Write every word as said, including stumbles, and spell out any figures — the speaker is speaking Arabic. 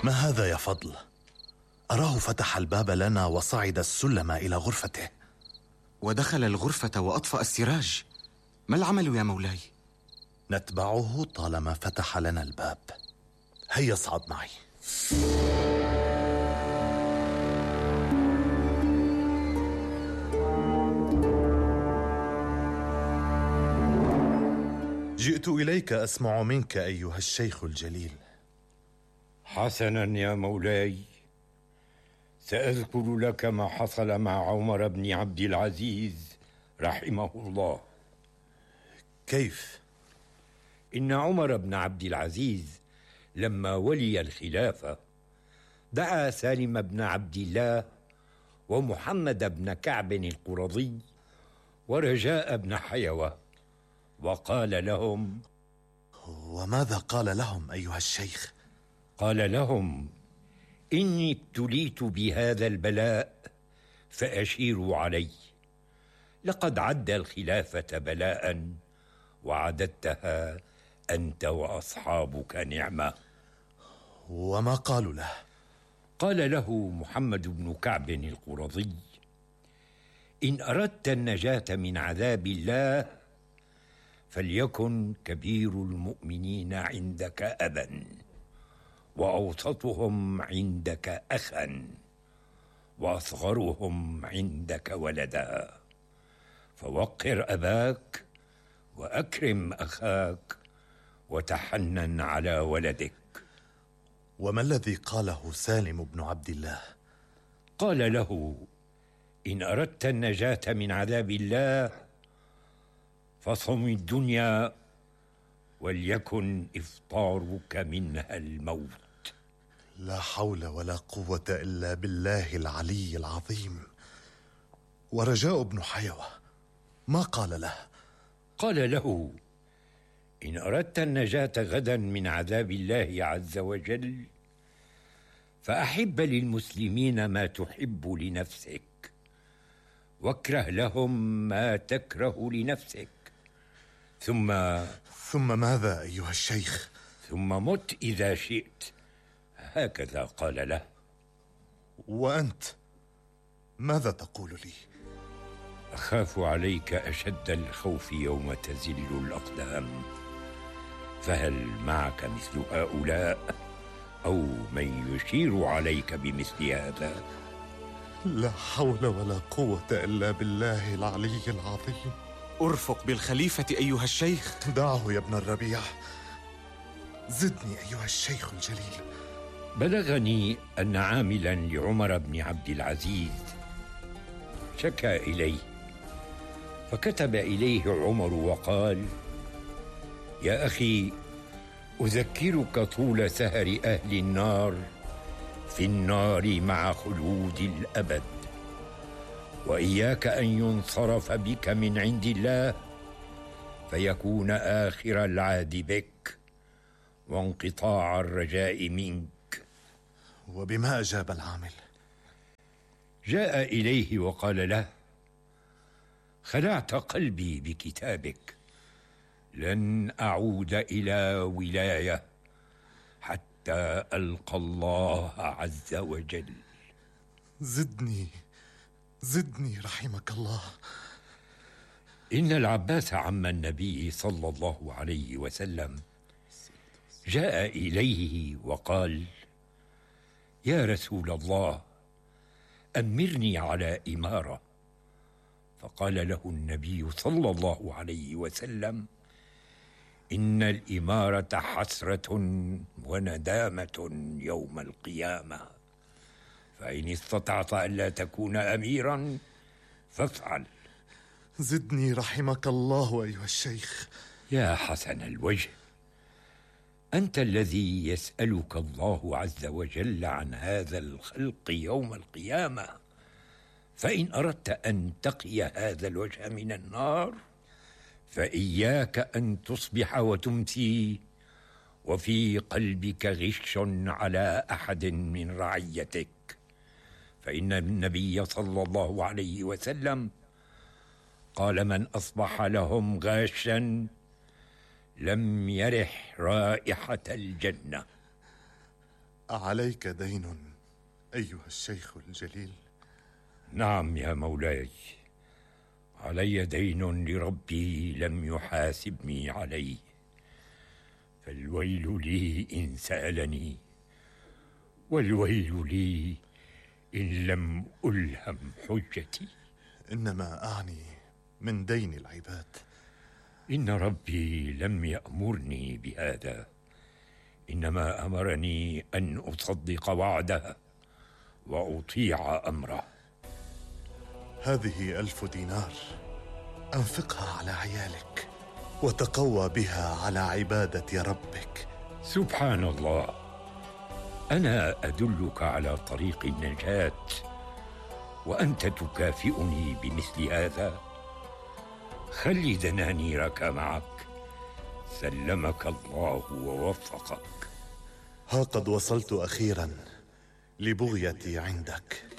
ما هذا يا فضل؟ أراه فتح الباب لنا وصعد السلم إلى غرفته. ودخل الغرفة وأطفأ السراج. ما العمل يا مولاي؟ نتبعه طالما فتح لنا الباب. هيا اصعد معي. جئت إليك أسمع منك أيها الشيخ الجليل. حسنا يا مولاي، سأذكر لك ما حصل مع عمر بن عبد العزيز رحمه الله. كيف؟ إن عمر بن عبد العزيز لما ولي الخلافة دعا سالم بن عبد الله ومحمد بن كعب القرظي ورجاء بن حيوة وقال لهم. وماذا قال لهم أيها الشيخ؟ قال لهم: إني ابتليت بهذا البلاء فأشيروا علي. لقد عد الخلافة بلاء وعددتها أنت وأصحابك نعمة. وما قالوا له؟ قال له محمد بن كعب القرظي: إن أردت النجاة من عذاب الله فليكن كبير المؤمنين عندك أبا، وأوسطهم عندك أخا، وأصغرهم عندك ولدا، فوقر أباك وأكرم أخاك وتحنن على ولدك. وما الذي قاله سالم بن عبد الله؟ قال له: إن أردت النجاة من عذاب الله فصم الدنيا وليكن إفطارك منها الموت. لا حول ولا قوة إلا بالله العلي العظيم. ورجاء بن حيوة ما قال له؟ قال له: إن أردت النجاة غدا من عذاب الله عز وجل فأحب للمسلمين ما تحب لنفسك، واكره لهم ما تكره لنفسك، ثم ثم ماذا أيها الشيخ؟ ثم مت إذا شئت. هكذا قال له. وأنت ماذا تقول لي؟ أخاف عليك أشد الخوف يوم تزل الأقدام، فهل معك مثل هؤلاء أو من يشير عليك بمثل هذا؟ لا حول ولا قوة إلا بالله العلي العظيم. أرفق بالخليفة أيها الشيخ. دعه يا ابن الربيع، زدني أيها الشيخ الجليل. بلغني أن عاملا لعمر بن عبد العزيز شكى إليه، فكتب إليه عمر وقال: يا أخي، أذكرك طول سهر أهل النار في النار مع خلود الأبد، وإياك أن ينصرف بك من عند الله فيكون آخر العهد بك وانقطاع الرجاء منك. وبما أجاب العامل؟ جاء إليه وقال له: خلعت قلبي بكتابك، لن أعود إلى ولاية حتى ألقى الله عز وجل. زدني زدني رحمك الله. إن العباس عم النبي صلى الله عليه وسلم جاء إليه وقال: يا رسول الله، أمرني على إمارة. فقال له النبي صلى الله عليه وسلم: إن الإمارة حسرة وندامة يوم القيامة، فإن استطعت ألا تكون أميرا فافعل. زدني رحمك الله أيها الشيخ. يا حسن الوجه، أنت الذي يسألك الله عز وجل عن هذا الخلق يوم القيامة، فإن أردت أن تقي هذا الوجه من النار فإياك أن تصبح وتمسي وفي قلبك غش على أحد من رعيتك، فإن النبي صلى الله عليه وسلم قال: من أصبح لهم غاشا لم يرح رائحة الجنة. عليك دين أيها الشيخ الجليل. نعم يا مولاي، علي دين لربي لم يحاسبني عليه، فالويل لي إن سألني والويل لي إن لم ألهم حجتي. إنما أعني من دين العباد. إن ربي لم يأمرني بهذا، إنما أمرني أن أصدق وعده وأطيع أمره. هذه ألف دينار، أنفقها على عيالك وتقوى بها على عبادة ربك. سبحان الله، أنا أدلك على طريق النجاة وأنت تكافئني بمثل هذا؟ خلي دنانيرك معك، سلمك الله ووفقك. ها قد وصلت أخيرا لبغيتي عندك.